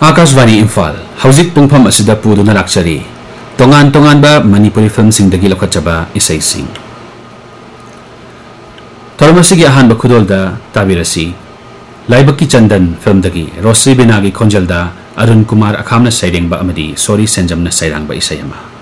Akashvani Imphal हौजिक पुंगफम असिदा पुदुना लाक्चरी तोंगान तोंगानबा Manipuri film सिंगदगी लखचबा इसैसिंग थरमसिगी अहानबा खुदोलदा ताबिरसी लाइबकी Chandan film दगी Rossari बिनागी खोंजलदा Arun Kumar अखामना सैरेंगबा अमदी sorry सेंजमना सैरांगबा इसैयमा